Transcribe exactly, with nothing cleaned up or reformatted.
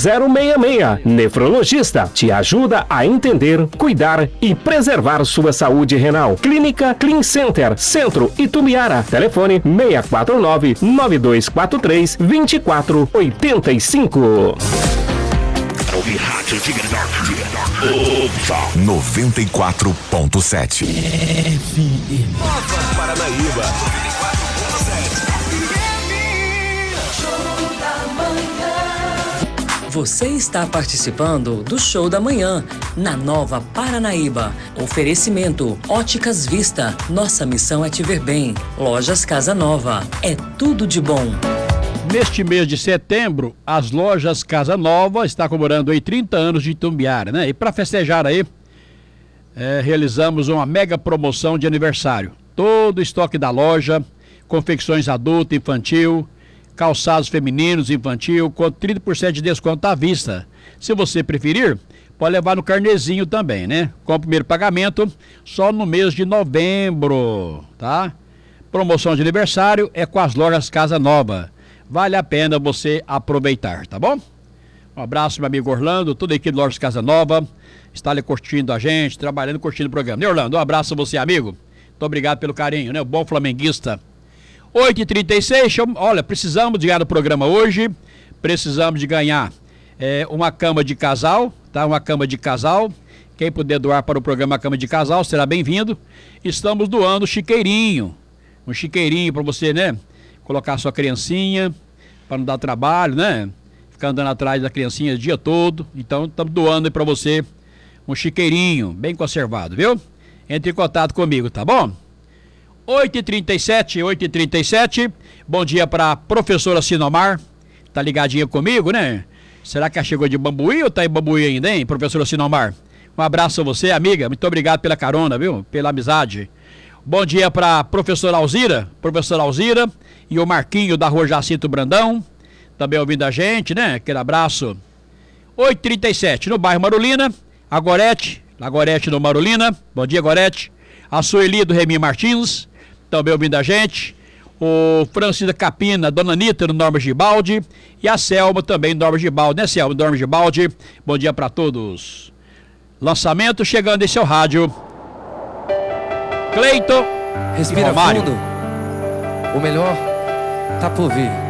zero seis seis. Nefrologista te ajuda a entender, cuidar e preservar sua saúde renal. Clínica Clean Center, Centro Itumbiara. Telefone seis quatro nove, nove dois quatro três, dois quatro oito cinco. Ouvir rádio de menor ouça noventa e quatro ponto sete. F M. Nova Paranaíba. noventa e quatro ponto sete. Você está participando do Show da Manhã, na Nova Paranaíba. Oferecimento Óticas Vista. Nossa missão é te ver bem. Lojas Casa Nova. É tudo de bom. Neste mês de setembro, as lojas Casa Nova estão comemorando aí trinta anos de Itumbiara, né? E para festejar aí, é, realizamos uma mega promoção de aniversário. Todo o estoque da loja, confecções adulto, infantil, calçados femininos, infantil, com trinta por cento de desconto à vista. Se você preferir, pode levar no carnezinho também, né? Com o primeiro pagamento só no mês de novembro, tá? Promoção de aniversário é com as lojas Casa Nova. Vale a pena você aproveitar, tá bom? Um abraço, meu amigo Orlando, toda a equipe de Lojas Casa Nova está ali curtindo a gente, trabalhando, curtindo o programa. E Orlando, um abraço a você, amigo. Muito obrigado pelo carinho, né? O bom flamenguista. oito e trinta e seis, olha, precisamos de ganhar no programa hoje, precisamos de ganhar é, uma cama de casal, tá? Uma cama de casal. Quem puder doar para o programa Cama de Casal será bem-vindo. Estamos doando chiqueirinho, um chiqueirinho para você, né? Colocar sua criancinha, para não dar trabalho, né? Ficar andando atrás da criancinha o dia todo. Então, estamos doando aí para você um chiqueirinho, bem conservado, viu? Entre em contato comigo, tá bom? oito e trinta e sete, oito e trinta e sete. Bom dia para a professora Sinomar. Tá ligadinha comigo, né? Será que ela chegou de Bambuí ou tá em Bambuí ainda, hein, professora Sinomar? Um abraço a você, amiga. Muito obrigado pela carona, viu? Pela amizade. Bom dia para a professora Alzira, professora Alzira e o Marquinho da Rua Jacinto Brandão, também ouvindo a gente, né? Aquele abraço. oito e trinta e sete, no bairro Marulina, a Gorete, a Gorete no Marulina. Bom dia, Gorete. A Sueli do Remi Martins, também ouvindo a gente. O Francisco Capina, Dona Anitta no Norma Gibaldi e a Selma também no Norma Gibaldi, né, Selma? Norma Gibaldi. Bom dia para todos. Lançamento chegando em seu rádio. Cleiton, respira fundo. O melhor tá por vir.